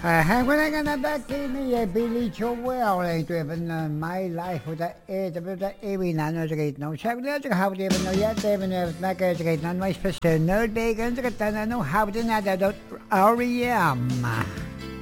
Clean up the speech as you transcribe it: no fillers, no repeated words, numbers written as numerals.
When I gonna back to me, Billy Joel driven my life with the eeuwig naar het nou. Zeg maar dat ik hou even nou ja, even naar het nou maar speciaal noodbeken, dat dan nou hou het naar dat R.E.M.